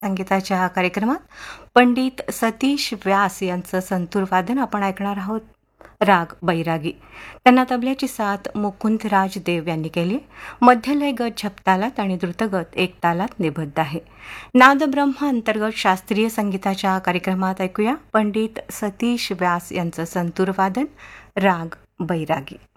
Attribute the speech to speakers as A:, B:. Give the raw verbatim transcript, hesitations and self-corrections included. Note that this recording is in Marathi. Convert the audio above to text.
A: संगीताच्या कार्यक्रमात पंडित सतीश व्यास यांचं संतूर वादन आपण ऐकणार आहोत. राग बैरागी. त्यांना तबल्याची साथ मुकुंदराज देव यांनी केली. मध्यलय गत झपतालात आणि द्रुतगत एक तालात निबद्ध आहे. नादब्रह्म अंतर्गत शास्त्रीय संगीताच्या कार्यक्रमात ऐकूया पंडित सतीश व्यास यांचं संतूर वादन राग बैरागी.